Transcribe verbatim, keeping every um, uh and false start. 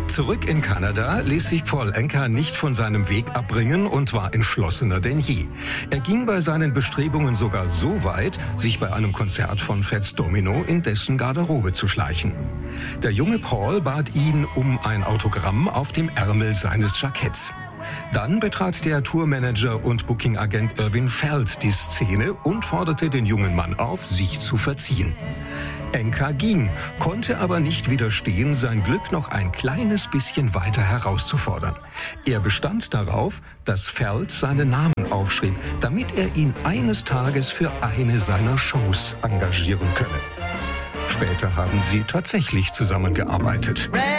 Zurück in Kanada ließ sich Paul Anka nicht von seinem Weg abbringen und war entschlossener denn je. Er ging bei seinen Bestrebungen sogar so weit, sich bei einem Konzert von Fats Domino in dessen Garderobe zu schleichen. Der junge Paul bat ihn um ein Autogramm auf dem Ärmel seines Jacketts. Dann betrat der Tourmanager und Bookingagent Irwin Feld die Szene und forderte den jungen Mann auf, sich zu verziehen. Anka ging, konnte aber nicht widerstehen, sein Glück noch ein kleines bisschen weiter herauszufordern. Er bestand darauf, dass Feld seinen Namen aufschrieb, damit er ihn eines Tages für eine seiner Shows engagieren könne. Später haben sie tatsächlich zusammengearbeitet.